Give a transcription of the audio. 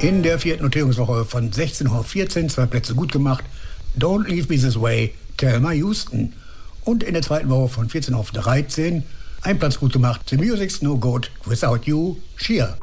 In der 4. Notierungswoche von 16 auf 14 2 Plätze gut gemacht. Don't Leave Me This Way, Thelma Houston. Und in der 2. Woche von 14 auf 13 ein Platz gut gemacht. The Music's No Good Without You, Cher.